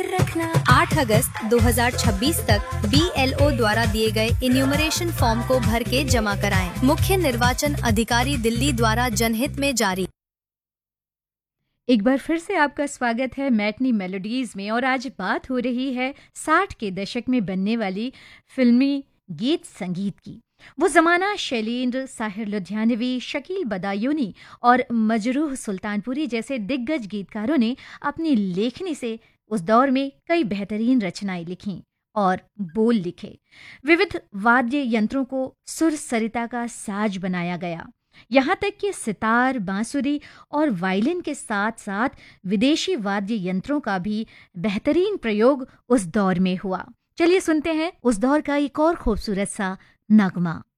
रखना। 8 अगस्त 2026 तक BLO द्वारा दिए गए इन्यूमरेशन फॉर्म को भर के जमा कराएं। मुख्य निर्वाचन अधिकारी दिल्ली द्वारा जनहित में जारी। एक बार फिर से आपका स्वागत है मैटनी मेलोडीज में। और आज बात हो रही है 60 के दशक में बनने वाली फिल्मी गीत संगीत की। वो जमाना शैलेंद्र, साहिर लुधियानवी, शकील बदायूनी और मजरूह सुल्तानपुरी जैसे दिग्गज गीतकारों ने अपनी लेखनी से उस दौर में कई बेहतरीन रचनाएं लिखीं और बोल लिखे। विविध वाद्य यंत्रों को सुर सरिता का साज बनाया गया। यहाँ तक कि सितार, बांसुरी और वायलिन के साथ साथ विदेशी वाद्य यंत्रों का भी बेहतरीन प्रयोग उस दौर में हुआ। चलिए सुनते हैं उस दौर का एक और खूबसूरत सा नगमा।